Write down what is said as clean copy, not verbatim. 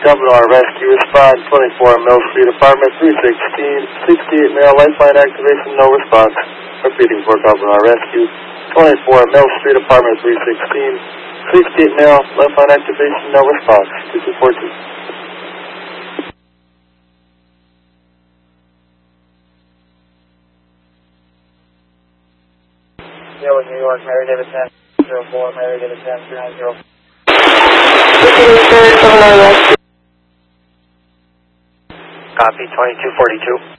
Governor Rescue, respond 24 Mill Street, apartment 316, 68 male, lifeline activation, no response. Repeating for Governor Rescue, 24 Mill Street, apartment 316, 68 male, lifeline activation, no response. 2242. New York, Mary David 1004, Mary David 10390. Repeating for Governor Rescue. Copy, 2242.